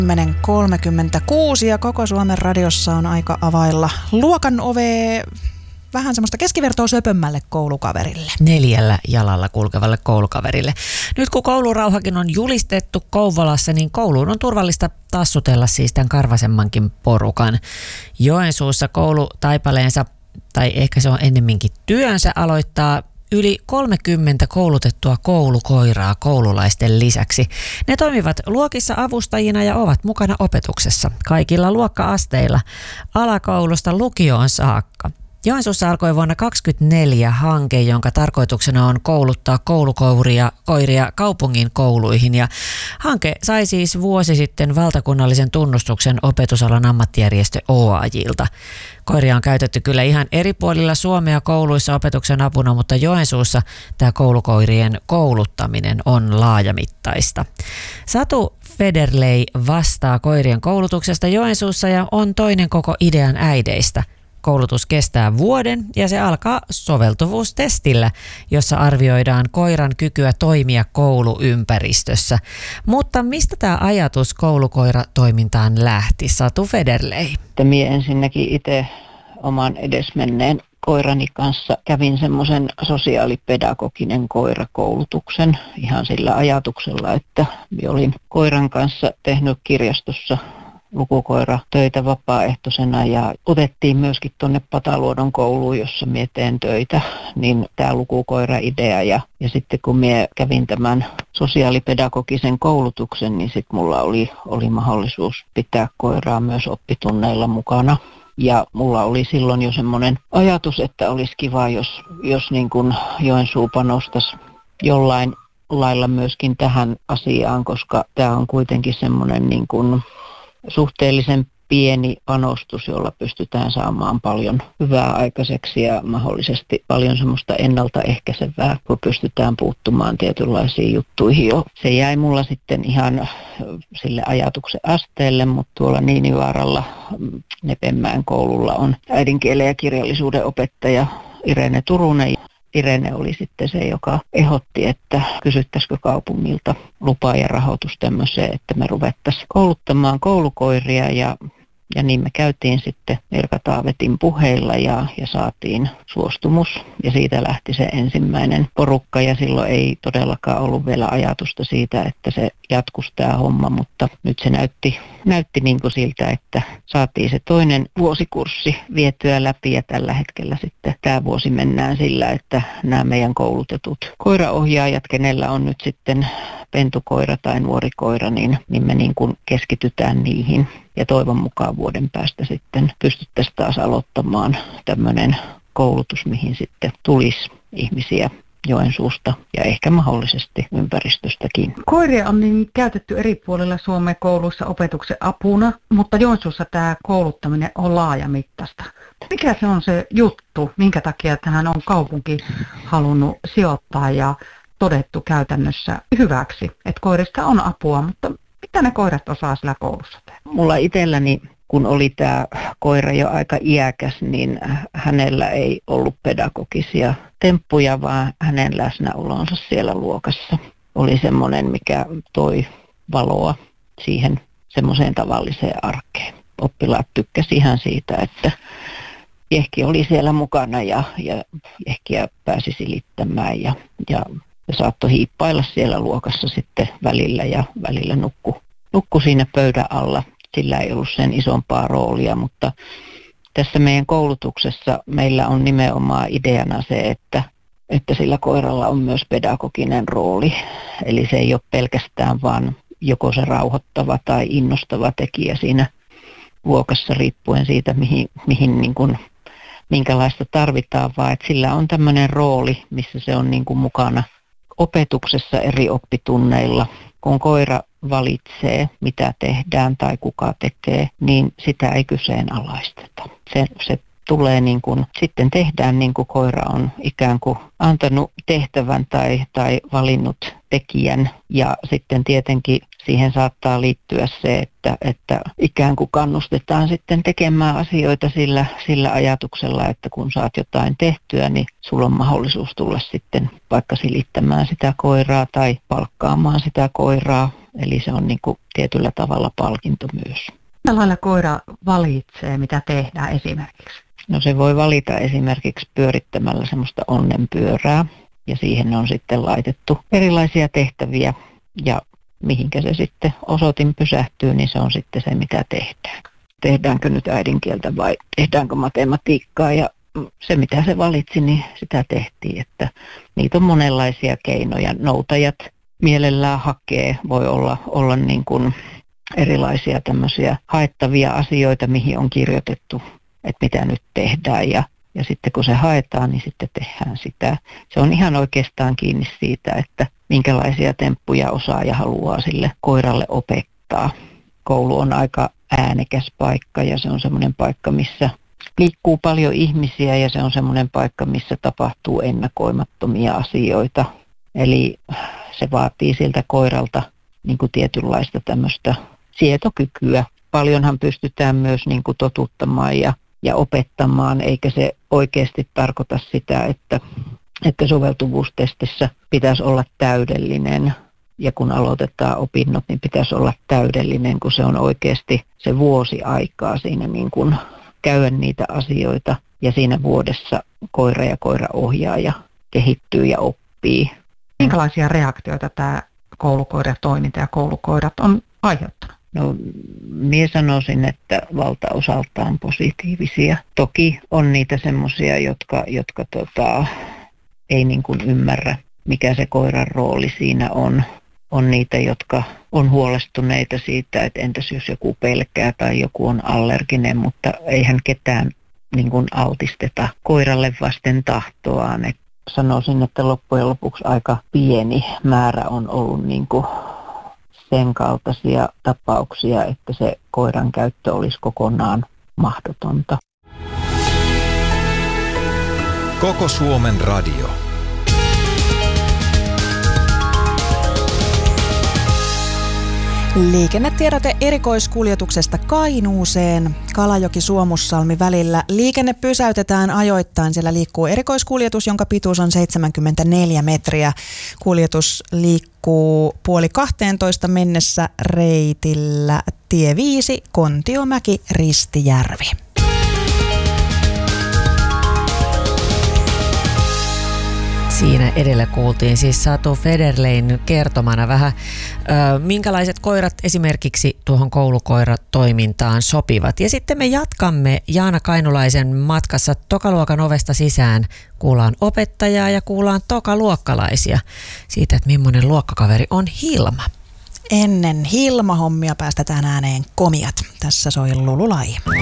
10.36 ja koko Suomen radiossa on aika availla luokan ovea vähän semmoista keskivertoa söpömmälle koulukaverille. 4 jalalla kulkevalle koulukaverille. Nyt kun koulurauhakin on julistettu Kouvolassa, niin kouluun on turvallista tassutella siis tämän karvasemmankin porukan. Joensuussa koulutaipaleensa, tai ehkä se on ennemminkin työnsä, aloittaa yli 30 koulutettua koulukoiraa koululaisten lisäksi. Ne toimivat luokissa avustajina ja ovat mukana opetuksessa kaikilla luokka-asteilla alakoulusta lukioon saakka. Joensuussa alkoi vuonna 2024 hanke, jonka tarkoituksena on kouluttaa koulukoiria kaupungin kouluihin. Ja hanke sai siis vuosi sitten valtakunnallisen tunnustuksen opetusalan ammattijärjestö OAJilta. Koiria on käytetty kyllä ihan eri puolilla Suomea kouluissa opetuksen apuna, mutta Joensuussa tämä koulukoirien kouluttaminen on laajamittaista. Satu Federley vastaa koirien koulutuksesta Joensuussa ja on toinen koko idean äideistä. Koulutus kestää vuoden ja se alkaa soveltuvuustestillä, jossa arvioidaan koiran kykyä toimia kouluympäristössä. Mutta mistä tämä ajatus koulukoiratoimintaan lähti, Satu Federley? Minä ensinnäkin itse oman edesmenneen koirani kanssa kävin semmoisen sosiaalipedagoginen koirakoulutuksen ihan sillä ajatuksella, että minä olin koiran kanssa tehnyt kirjastossa lukukoiratöitä vapaaehtoisena ja otettiin myöskin tuonne Pataluodon kouluun, jossa minä teen töitä, niin tämä lukukoira-idea ja sitten kun minä kävin tämän sosiaalipedagogisen koulutuksen, niin sitten mulla oli mahdollisuus pitää koiraa myös oppitunneilla mukana. Ja mulla oli silloin jo semmoinen ajatus, että olisi kiva, jos niin kuin Joensuu panostaisi jollain lailla myöskin tähän asiaan, koska tämä on kuitenkin semmoinen niin kuin suhteellisen pieni panostus, jolla pystytään saamaan paljon hyvää aikaiseksi ja mahdollisesti paljon semmoista ennaltaehkäisevää, kun pystytään puuttumaan tietynlaisiin juttuihin jo. Se jäi mulla sitten ihan sille ajatuksen asteelle, mutta tuolla Niinivaaralla Nepenmäen koululla on äidinkielen ja kirjallisuuden opettaja Irene Turunen. Irene oli sitten se, joka ehdotti, että kysyttäisikö kaupungilta lupa ja rahoitus tämmöiseen, että me ruvettaisiin kouluttamaan koulukoiria ja niin me käytiin sitten Erka Taavetin puheilla ja saatiin suostumus ja siitä lähti se ensimmäinen porukka ja silloin ei todellakaan ollut vielä ajatusta siitä, että se jatkuisi tämä homma, mutta nyt se näytti niin kuin siltä, että saatiin se toinen vuosikurssi vietyä läpi ja tällä hetkellä sitten tämä vuosi mennään sillä, että nämä meidän koulutetut koiraohjaajat, kenellä on nyt sitten pentukoira tai nuorikoira, niin me niin kuin keskitytään niihin. Ja toivon mukaan vuoden päästä sitten pystyttäisiin taas aloittamaan tämmöinen koulutus, mihin sitten tulisi ihmisiä Joensuusta ja ehkä mahdollisesti ympäristöstäkin. Koiria on niin käytetty eri puolilla Suomen kouluissa opetuksen apuna, mutta Joensuussa tämä kouluttaminen on laajamittaista. Mikä se on se juttu, minkä takia tähän on kaupunki halunnut sijoittaa ja todettu käytännössä hyväksi, että koirista on apua, mutta mitä ne koirat osaa sillä koulussa tehdä? Mulla itselläni, kun oli tämä koira jo aika iäkäs, niin hänellä ei ollut pedagogisia temppuja, vaan hänen läsnäolonsa siellä luokassa oli semmoinen, mikä toi valoa siihen semmoiseen tavalliseen arkeen. Oppilaat tykkäsivät ihan siitä, että Jehki oli siellä mukana ja Jehkiä pääsi silittämään ja saattoi hiippailla siellä luokassa sitten välillä ja välillä nukku siinä pöydän alla. Sillä ei ollut sen isompaa roolia, mutta tässä meidän koulutuksessa meillä on nimenomaan ideana se, että sillä koiralla on myös pedagoginen rooli. Eli se ei ole pelkästään vaan joko se rauhoittava tai innostava tekijä siinä luokassa riippuen siitä, mihin niin kuin, minkälaista tarvitaan, vaan että sillä on tämmöinen rooli, missä se on niin kuin mukana opetuksessa eri oppitunneilla. Kun koira valitsee, mitä tehdään tai kuka tekee, niin sitä ei kyseenalaisteta. Se tulee niin kuin, sitten tehdään niin kuin koira on ikään kuin antanut tehtävän tai valinnut tekijän. Ja sitten tietenkin siihen saattaa liittyä se, että ikään kuin kannustetaan sitten tekemään asioita sillä ajatuksella, että kun saat jotain tehtyä, niin sulla on mahdollisuus tulla sitten vaikka silittämään sitä koiraa tai palkkaamaan sitä koiraa Eli se on niin kuin tietyllä tavalla palkinto myös. Millä lailla koira valitsee, mitä tehdään esimerkiksi? No se voi valita esimerkiksi pyörittämällä semmoista onnenpyörää ja siihen on sitten laitettu erilaisia tehtäviä ja mihinkä se sitten osoitin pysähtyy, niin se on sitten se, mitä tehdään. Tehdäänkö nyt äidinkieltä vai tehdäänkö matematiikkaa ja se, mitä se valitsi, niin sitä tehtiin. Että niitä on monenlaisia keinoja. Noutajat mielellään hakee, voi olla niin kuin erilaisia tämmöisiä haettavia asioita, mihin on kirjoitettu, että mitä nyt tehdään ja sitten kun se haetaan, niin sitten tehdään sitä. Se on ihan oikeastaan kiinni siitä, että minkälaisia temppuja osaa ja haluaa sille koiralle opettaa. Koulu on aika äänekäs paikka ja se on semmoinen paikka, missä liikkuu paljon ihmisiä ja se on semmoinen paikka, missä tapahtuu ennakoimattomia asioita. Eli se vaatii siltä koiralta niin kuin tietynlaista tämmöistä sietokykyä. Paljonhan pystytään myös niin kuin totuttamaan ja opettamaan, eikä se oikeasti tarkoita sitä, että soveltuvuustestissä pitäisi olla täydellinen. Ja kun aloitetaan opinnot, niin pitäisi olla täydellinen, kun se on oikeasti se vuosi aikaa siinä niin kuin käydä niitä asioita. Ja siinä vuodessa koira ja koiraohjaaja kehittyy ja oppii. Minkälaisia reaktioita tämä koulukoiratoiminta ja koulukoirat on aiheuttanut? No, minä sanoisin, että valtaosaltaan positiivisia. Toki on niitä semmoisia, jotka ei niin kuin ymmärrä, mikä se koiran rooli siinä on. On niitä, jotka on huolestuneita siitä, että entäs jos joku pelkää tai joku on allerginen, mutta eihän ketään niin kuin altisteta koiralle vasten tahtoaan. Et sanoisin, että loppujen lopuksi aika pieni määrä on ollut niin kuin sen kaltaisia tapauksia, että se koiran käyttö olisi kokonaan mahdotonta. Koko Suomen radio. Liikennetiedote erikoiskuljetuksesta Kainuuseen Kalajoki-Suomussalmi välillä. Liikenne pysäytetään ajoittain. Siellä liikkuu erikoiskuljetus, jonka pituus on 74 metriä. Kuljetus liikkuu 11:30 mennessä reitillä tie 5, Kontiomäki, Ristijärvi. Siinä edellä kuultiin siis Satu Federlein kertomana vähän, minkälaiset koirat esimerkiksi tuohon koulukoiratoimintaan sopivat. Ja sitten me jatkamme Jaana Kainulaisen matkassa tokaluokan ovesta sisään. Kuullaan opettajaa ja kuullaan tokaluokkalaisia siitä, että millainen luokkakaveri on Hilma. Ennen Hilma-hommia päästetään ääneen Komiat. Tässä soi Lululai.